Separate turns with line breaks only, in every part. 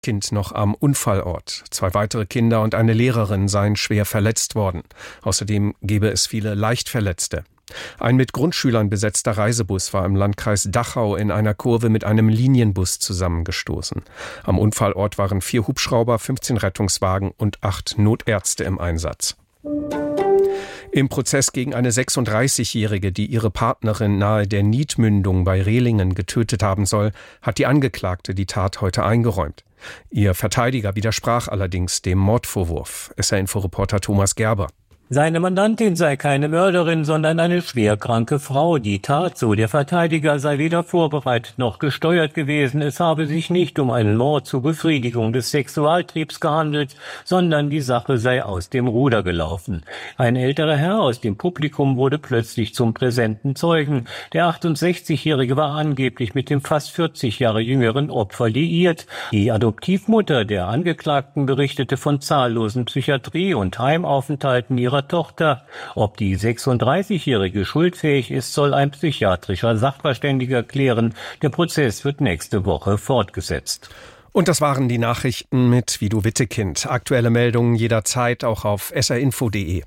Kind noch am Unfallort. 2 weitere Kinder und eine Lehrerin seien schwer verletzt worden. Außerdem gebe es viele Leichtverletzte. Ein mit Grundschülern besetzter Reisebus war im Landkreis Dachau in einer Kurve mit einem Linienbus zusammengestoßen. Am Unfallort waren 4 Hubschrauber, 15 Rettungswagen und 8 Notärzte im Einsatz. Im Prozess gegen eine 36-Jährige, die ihre Partnerin nahe der Niedmündung bei Rehlingen getötet haben soll, hat die Angeklagte die Tat heute eingeräumt. Ihr Verteidiger widersprach allerdings dem Mordvorwurf. SR-Info-Reporter Thomas Gerber.
Seine Mandantin sei keine Mörderin, sondern eine schwerkranke Frau. Die Tat, so der Verteidiger, sei weder vorbereitet noch gesteuert gewesen. Es habe sich nicht um einen Mord zur Befriedigung des Sexualtriebs gehandelt, sondern die Sache sei aus dem Ruder gelaufen. Ein älterer Herr aus dem Publikum wurde plötzlich zum präsenten Zeugen. Der 68-Jährige war angeblich mit dem fast 40 Jahre jüngeren Opfer liiert. Die Adoptivmutter der Angeklagten berichtete von zahllosen Psychiatrie- und Heimaufenthalten ihrer Tochter. Ob die 36-Jährige schuldfähig ist, soll ein psychiatrischer Sachverständiger klären. Der Prozess wird nächste Woche fortgesetzt.
Und das waren die Nachrichten mit Vido Wittekind. Aktuelle Meldungen jederzeit auch auf srinfo.de.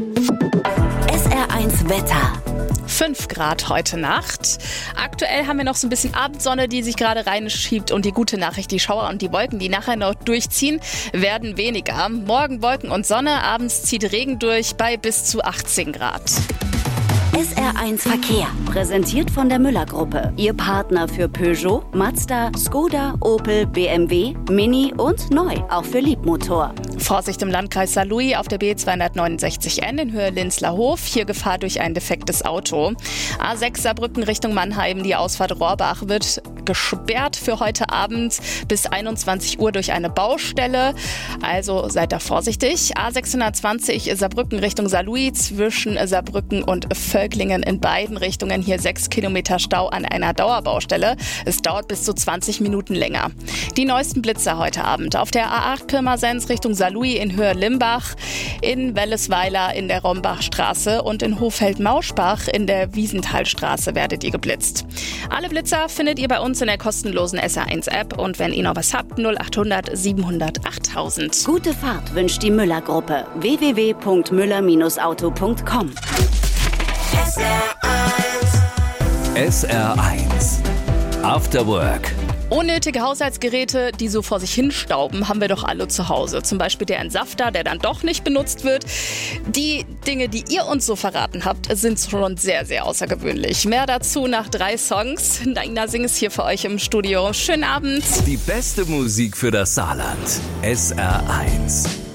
SR1 Wetter.
5 Grad heute Nacht. Aktuell haben wir noch so ein bisschen Abendsonne, die sich gerade reinschiebt. Und die gute Nachricht, die Schauer und die Wolken, die nachher noch durchziehen, werden weniger. Morgen Wolken und Sonne, abends zieht Regen durch bei bis zu 18 Grad.
SR1 Verkehr, präsentiert von der Müller-Gruppe. Ihr Partner für Peugeot, Mazda, Skoda, Opel, BMW, Mini und neu, auch für Liebmotor.
Vorsicht im Landkreis Saarlouis auf der B269N in Höhe Linzlerhof. Hier Gefahr durch ein defektes Auto. A6 Saarbrücken Richtung Mannheim. Die Ausfahrt Rohrbach wird gesperrt für heute Abend bis 21 Uhr durch eine Baustelle. Also seid da vorsichtig. A620 Saarbrücken Richtung Saarlouis zwischen Saarbrücken und Völklingen in beiden Richtungen. Hier 6 Kilometer Stau an einer Dauerbaustelle. Es dauert bis zu 20 Minuten länger. Die neuesten Blitzer heute Abend. Auf der A8 Pirmasens Richtung Saarlouis in Höhe Limbach, in Wellesweiler in der Rombachstraße und in Hofeld-Mauschbach in der Wiesenthalstraße werdet ihr geblitzt. Alle Blitzer findet ihr bei uns in der kostenlosen SR1-App und wenn ihr noch was habt, 0800 700 8000.
Gute Fahrt wünscht die Müller-Gruppe. www.müller-auto.com.
SR1 After Work.
Unnötige Haushaltsgeräte, die so vor sich hinstauben, haben wir doch alle zu Hause. Zum Beispiel der Entsafter, der dann doch nicht benutzt wird. Die Dinge, die ihr uns so verraten habt, sind schon sehr, sehr außergewöhnlich. Mehr dazu nach 3 Songs. Naina Sing ist hier für euch im Studio. Schönen Abend.
Die beste Musik für das Saarland. SR1.